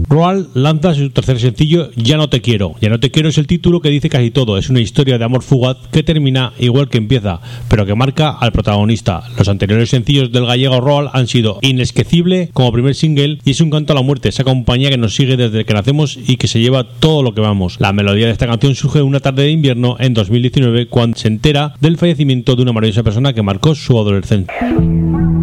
Roald lanza su tercer sencillo, Ya no te quiero. Ya no te quiero es el título que dice casi todo. Es una historia de amor fugaz que termina igual que empieza, pero que marca al protagonista. Los anteriores sencillos del gallego Roald han sido Inesquecible como primer single y Es un canto a la muerte, esa compañía que nos sigue desde que nacemos y que se lleva todo lo que vamos. La melodía de esta canción surge una tarde de invierno en 2019 cuando se entera del fallecimiento de una maravillosa persona que marcó su adolescencia.